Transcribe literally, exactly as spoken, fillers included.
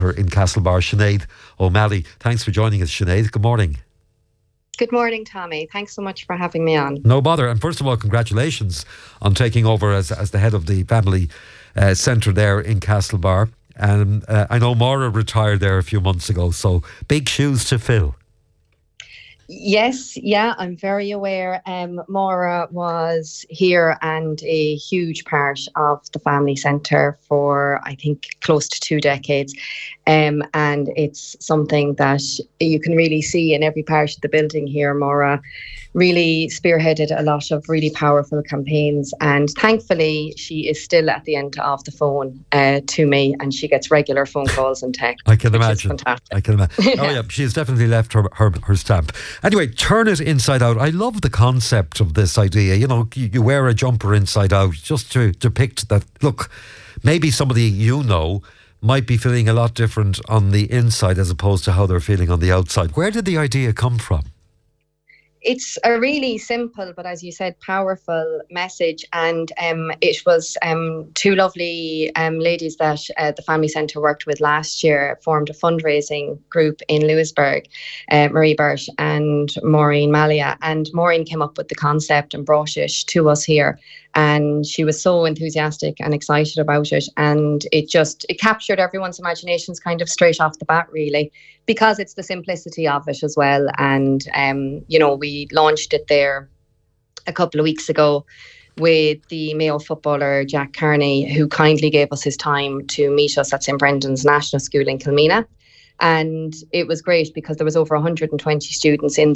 in Castlebar, Sinead O'Malley. Thanks for joining us, Sinead. Good morning. Good morning, Tommy. Thanks so much for having me on. No bother. And first of all, congratulations on taking over as, as the head of the family uh, centre there in Castlebar. And uh, I know Maura retired there a few months ago, so big shoes to fill. Yes, yeah, I'm very aware. Um, Maura was here and a huge part of the family centre for, I think, close to two decades. Um, and it's something that you can really see in every part of the building here. Maura really spearheaded a lot of really powerful campaigns, and thankfully she is still at the end of the phone uh, to me, and she gets regular phone calls and texts. I can imagine. I can imagine. Oh yeah, she's definitely left her, her her stamp. Anyway, turn it inside out. I love the concept of this idea. You know, you, you wear a jumper inside out just to depict that. Look, maybe somebody you know might be feeling a lot different on the inside as opposed to how they're feeling on the outside. Where did the idea come from? It's a really simple, but as you said, powerful message. And um, it was um, two lovely um, ladies that uh, the Family Centre worked with last year, formed a fundraising group in Lewisburg, uh, Marie Burt and Maureen Malia. And Maureen came up with the concept and brought it to us here. And she was so enthusiastic and excited about it. And it just, it captured everyone's imaginations kind of straight off the bat, really, because it's the simplicity of it as well. And, um, you know, we launched it there a couple of weeks ago with the Mayo footballer Jack Kearney, who kindly gave us his time to meet us at St Brendan's National School in Kilmena. And it was great because there was over one hundred twenty students in